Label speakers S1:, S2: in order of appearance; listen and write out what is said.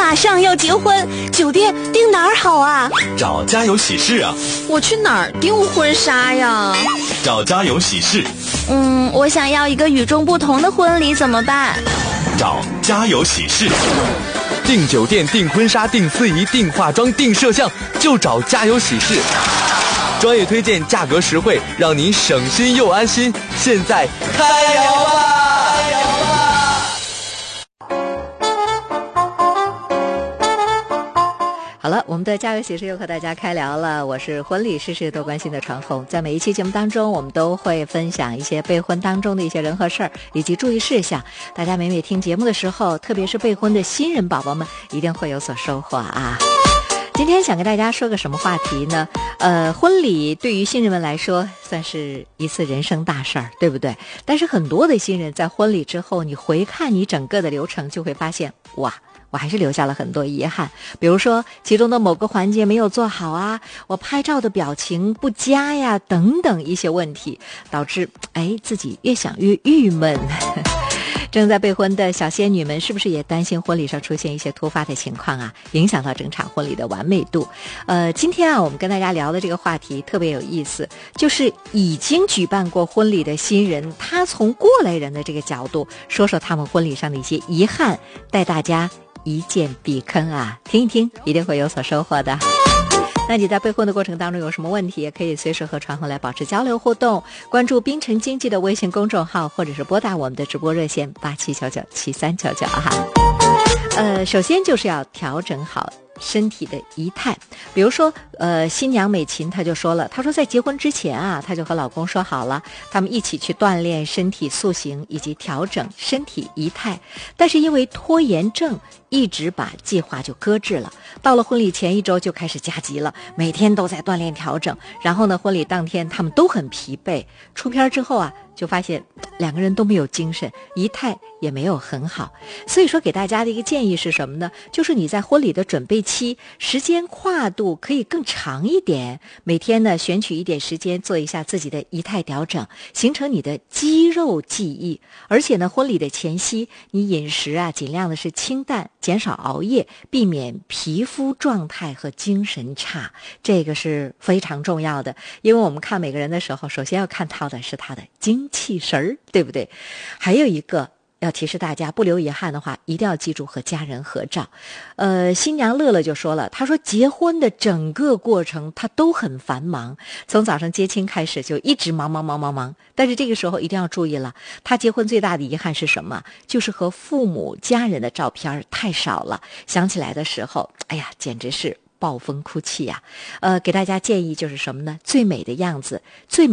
S1: 马上要结婚，酒店订哪儿好啊？
S2: 找家有喜事啊。
S3: 我去哪儿订婚纱呀？
S2: 找家有喜事。
S1: 我想要一个与众不同的婚礼，怎么办？
S2: 找家有喜事。
S4: 订酒店、订婚纱、订司仪、订化妆、订摄像，就找家有喜事。专业推荐，价格实惠，让您省心又安心。现在开聊吧！
S5: 好了，我们的家有喜事又和大家开聊了。我是婚礼事事都关心的传红，在每一期节目当中，我们都会分享一些备婚当中的一些人和事儿以及注意事项。大家每听节目的时候，特别是备婚的新人宝宝们，一定会有所收获啊。今天想跟大家说个什么话题呢？婚礼对于新人们来说算是一次人生大事儿，对不对？但是很多的新人在婚礼之后，你回看你整个的流程，就会发现，哇，我还是留下了很多遗憾。比如说其中的某个环节没有做好啊，我拍照的表情不佳呀，等等一些问题，导致自己越想越郁闷。正在备婚的小仙女们是不是也担心婚礼上出现一些突发的情况啊，影响到整场婚礼的完美度？今天啊，我们跟大家聊的这个话题特别有意思，就是已经举办过婚礼的新人，他从过来人的这个角度说说他们婚礼上的一些遗憾，带大家一剑避坑啊，听一听一定会有所收获的。那你在备婚的过程当中有什么问题，也可以随时和传红来保持交流互动，关注滨城经济的微信公众号，或者是拨打我们的直播热线87997399哈。首先就是要调整好身体的仪态。比如说新娘美琴她就说了，她说在结婚之前啊，她就和老公说好了，他们一起去锻炼身体塑形以及调整身体仪态，但是因为拖延症一直把计划就搁置了，到了婚礼前1周就开始加急了，每天都在锻炼调整，然后呢婚礼当天他们都很疲惫，出片之后啊就发现两个人都没有精神，仪态也没有很好。所以说给大家的一个建议是什么呢？就是你在婚礼的准备期时间跨度可以更长一点，每天呢选取一点时间做一下自己的仪态调整，形成你的肌肉记忆。而且呢婚礼的前夕你饮食啊尽量的是清淡，减少熬夜，避免皮肤状态和精神差，这个是非常重要的。因为我们看每个人的时候，首先要看到的是他的精气神儿，对不对？还有一个要提示大家，不留遗憾的话，一定要记住和家人合照。新娘乐乐就说了，她说结婚的整个过程她都很繁忙，从早上接亲开始就一直忙。但是这个时候一定要注意了，她结婚最大的遗憾是什么？就是和父母家人的照片太少了，想起来的时候，简直是暴风哭泣呀。给大家建议就是什么呢？最美的样子，最